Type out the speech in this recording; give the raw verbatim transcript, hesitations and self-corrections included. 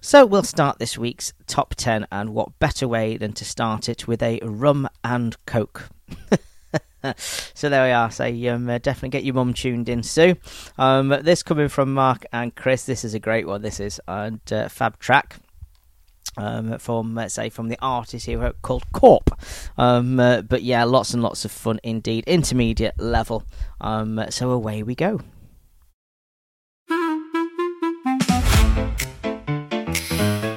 So we'll start this week's top ten, and what better way than to start it with a rum and coke. So there we are. So um, uh, definitely get your mum tuned in, Sue. Um, this coming from Mark and Chris. This is a great one. This is and uh, fab track. Um, from let's say from the artist here called Corp, um, uh, but yeah, lots and lots of fun indeed, intermediate level. Um, so away we go.